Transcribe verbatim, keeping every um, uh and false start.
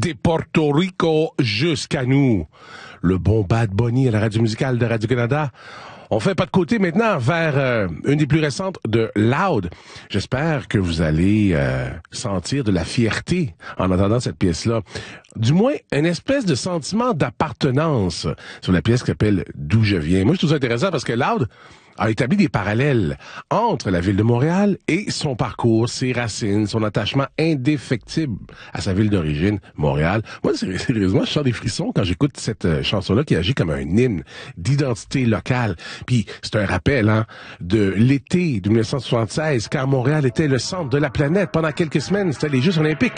de Porto Rico jusqu'à nous. Le bon Bad Bunny à la radio musicale de Radio-Canada. On fait pas de côté maintenant vers euh, une des plus récentes de Loud. J'espère que vous allez euh, sentir de la fierté en entendant cette pièce-là. Du moins, une espèce de sentiment d'appartenance sur la pièce qui s'appelle D'où je viens. Moi, je trouve ça intéressant parce que Loud a établi des parallèles entre la ville de Montréal et son parcours, ses racines, son attachement indéfectible à sa ville d'origine, Montréal. Moi, sérieusement, je sors des frissons quand j'écoute cette euh, chanson-là qui agit comme un hymne d'identité locale. Puis, c'est un rappel hein, de l'été de dix-neuf cent soixante-seize, quand Montréal était le centre de la planète. Pendant quelques semaines, c'était les Jeux olympiques.